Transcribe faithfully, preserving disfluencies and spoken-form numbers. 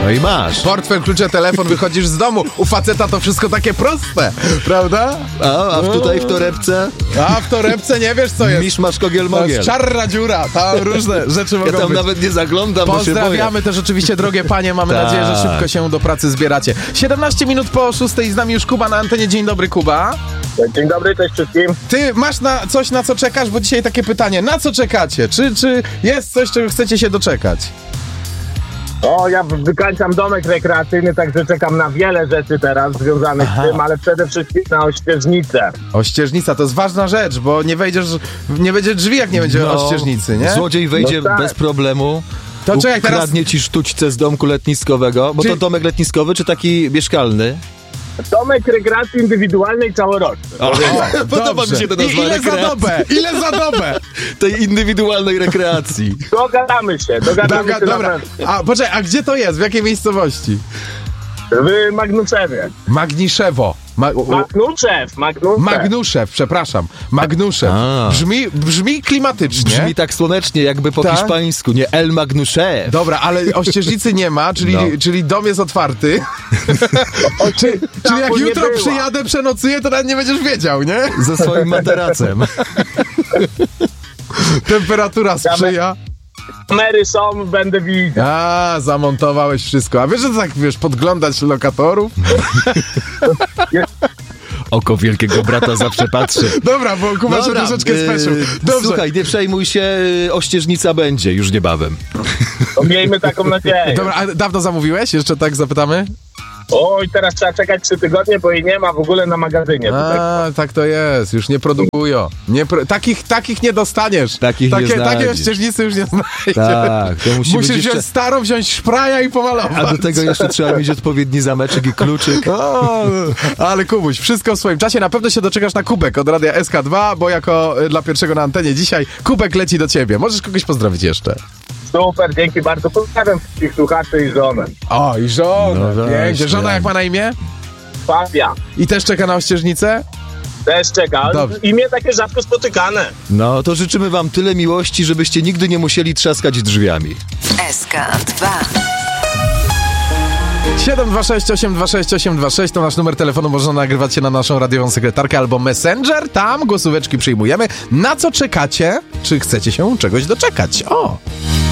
No i masz. Portfel, klucze, telefon, wychodzisz z domu. U faceta to wszystko takie proste, prawda? A, a w tutaj w torebce? A w torebce nie wiesz co jest. Misz masz kogiel To mogiel. jest czarna dziura, tam różne rzeczy mogą Ja tam być. nawet nie zaglądam, bo się boję. Pozdrawiamy też oczywiście drogie panie, mamy Tak. nadzieję, że szybko się do pracy zbieracie. siedemnaście minut po szóstej, z nami już Kuba na antenie. Dzień dobry, Kuba. Dzień dobry, cześć wszystkim. Ty masz na coś, na co czekasz? Bo dzisiaj takie pytanie, na co czekacie? Czy, czy jest coś, czego chcecie się doczekać? O, ja wykańczam domek rekreacyjny, także czekam na wiele rzeczy teraz związanych Aha. z tym, ale przede wszystkim na ościeżnicę. Ościeżnica to jest ważna rzecz, bo nie wejdziesz, nie będzie drzwi, jak nie będzie No, ościeżnicy, nie? Złodziej wejdzie No tak. bez problemu. To czekaj, teraz- Ukradnie ci sztućce z domku letniskowego. Bo Czyli- to domek letniskowy, czy taki mieszkalny? Domek rekreacji indywidualnej całoroczny. O, podoba Dobrze. mi się to I nazwa, ile za rekreacji. dobę? Ile za dobę? Tej indywidualnej rekreacji. Dogadamy się, dogadamy Doga, się dobra. na pewno. A poczekaj, a gdzie to jest? W jakiej miejscowości? W Magnuszewie. Magniszewo. Ma, u, Magnuszew, Magnuszew. Magnuszew, przepraszam. Magnuszew. A. Brzmi, brzmi klimatycznie. Brzmi tak słonecznie, jakby po Tak? hiszpańsku, nie El Magnuszew. Dobra, ale ościeżnicy nie ma, czyli, No. czyli dom jest otwarty. Czy, czyli jak nie jutro była. przyjadę, przenocuję, to nawet nie będziesz wiedział, nie? Ze swoim materacem. Temperatura sprzyja. Kamery są, będę widział. A, zamontowałeś wszystko. A wiesz, że to tak, wiesz, podglądać lokatorów? Oko wielkiego brata zawsze patrzy. Dobra, bo Kuba się Dobra, troszeczkę yy, speszył. Dobrze. Słuchaj, nie przejmuj się, yy, ościeżnica będzie już niebawem. To miejmy taką nadzieję. Dobra, a dawno zamówiłeś? Jeszcze tak zapytamy? Oj, teraz trzeba czekać trzy tygodnie, bo jej nie ma w ogóle na magazynie. Tutaj. A, tak to jest. Już nie produkują. Nie pro... takich, takich nie dostaniesz. Takich nie Takie, takie znajdziesz. ościeżnicy już nie znajdziesz. Tak, to musi Musisz być wziąć jeszcze... starą, wziąć szpraja i pomalować. A do tego jeszcze trzeba mieć odpowiedni zameczek i kluczyk. O, ale Kubuś, wszystko w swoim czasie. Na pewno się doczekasz na kubek od Radia S K dwa, bo jako y, dla pierwszego na antenie dzisiaj kubek leci do ciebie. Możesz kogoś pozdrowić jeszcze. Super, dzięki bardzo. Pozdrawiam wszystkich słuchaczy i żonę. O, i żona. No Pięknie. właśnie. Żona jak ma na imię? Fabia. I też czeka na ościeżnicę? Też czeka. Dobrze. Imię takie rzadko spotykane. No, to życzymy wam tyle miłości, żebyście nigdy nie musieli trzaskać drzwiami. S K dwa. siedem dwa sześć osiem dwa sześć osiem dwa sześć to nasz numer telefonu, można nagrywać się na naszą radiową sekretarkę albo Messenger, tam głosóweczki przyjmujemy. Na co czekacie? Czy chcecie się czegoś doczekać? O!